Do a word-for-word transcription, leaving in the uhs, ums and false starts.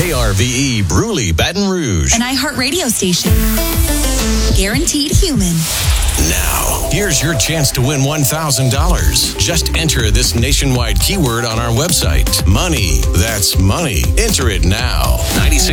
K R V E Bruley, Baton Rouge. An iHeartRadio station. Guaranteed human. Now, here's your chance to win one thousand dollars. Just enter this nationwide keyword on our website. Money. That's money. Enter it now. ninety-six